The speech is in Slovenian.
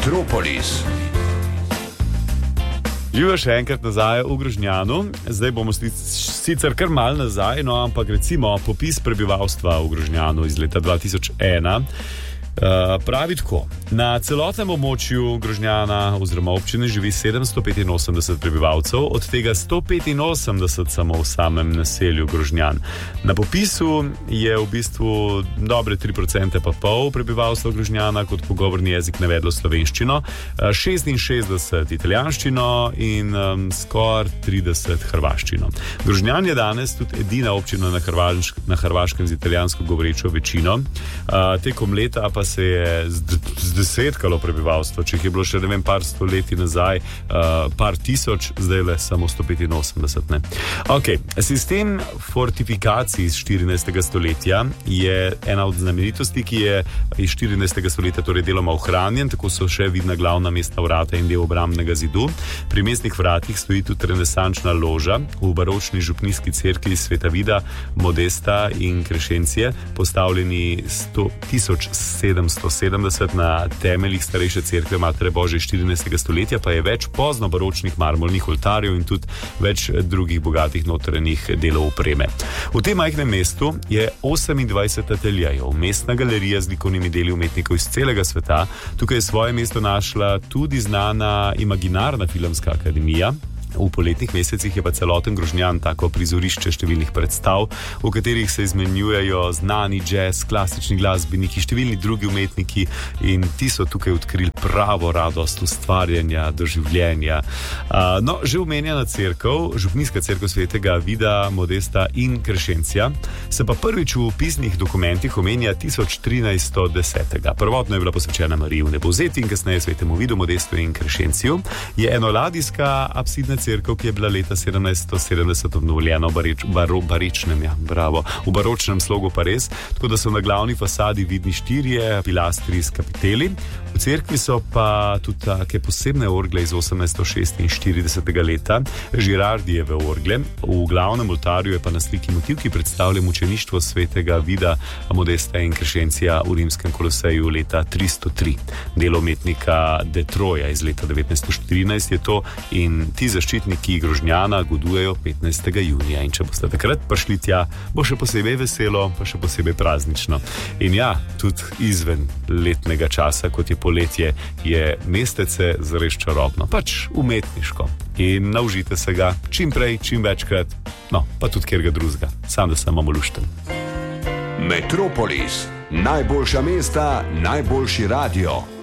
Metropolis. Živijo še enkrat nazaj v Grožnjanu, zdaj bomo sicer kar mal nazaj, no, ampak recimo popis prebivalstva v Grožnjanu iz leta 2001 pravi tako. Na celotnem območju Grožnjana oziroma občine živi 785 prebivalcev, od tega 185 samo v samem naselju Grožnjan. Na popisu je v bistvu dobre 3% pa pol prebivalstva Grožnjana kot pogovorni jezik navedlo slovenščino, 66 italijanščino in skoraj 30 hrvaščino. Grožnjan je danes tudi edina občina na Hrvaškem z italijansko govorečo večino. Tekom leta pa se je zdesetkalo prebivalstvo, če jih je bilo še ne vem par stoletij nazaj, par tisoč, zdaj le samo 185. Ne? Ok, sistem fortifikacij iz 14. stoletja je ena od znamenitosti, ki je iz 14. stoletja torej deloma ohranjen, tako so še vidna glavna mestna vrata in del obrambnega zidu. Pri mestnih vratih stoji tudi renesančna loža v baročni župnijski cerkvi Sveta Vida, Modesta in Krešencije, postavljeni 1770 na temeljih starejše cerkve Matere Božje 14. stoletja, pa je več pozno baročnih marmornih oltarjev in tudi več drugih bogatih notranjih delov opreme. V tem majhnem mestu je 28 ateljejev, mestna galerija z likovnimi deli umetnikov iz celega sveta. Tukaj je svoje mesto našla tudi znana imaginarna filmska akademija. V poletnih mesecih je pa celoten Grožnjan tako prizorišče številnih predstav, v katerih se izmenjujejo znani jazz, klasični glasbeniki, številni drugi umetniki in ti so tukaj odkrili pravo radost ustvarjanja, doživljenja. No, že omenjena cerkev, župnijska cerkev Svetega Vida, Modesta in Krešencija, se pa prvič v pisnih dokumentih omenja 1310. Prvotno je bila posvečena Mariji v Nebovzeti in kasneje Svetemu Vidu, Modestu in Krešenciju. Je enoladijska apsidna cerkev, ki je bila leta 1770 obnovljena v baročnem slogu pa res, tako da so na glavni fasadi vidni 4 pilastri s kapiteli. V cerkvi so pa tudi take posebne orgle iz 1846. leta, Girardijeve orgle. V glavnem oltarju je pa na sliki motiv, ki predstavlja mučeništvo Svetega Vida, Modesta in Krešencija v rimskem koloseju leta 303. Delo umetnika De Troja iz leta 1914 je to in ti zaščitniki Grožnjana godujejo 15. junija. In če boste takrat prišli tja, bo še posebej veselo, pa še posebej praznično. In ja, tudi izven letnega časa, kot je poletje, je mestece zares čarobno, pač umetniško. In naužite se ga čim prej, čim večkrat, no, pa tudi kjerga drugega. Sam, da sem malo lušten. Metropolis. Najboljša mesta, najboljši radio.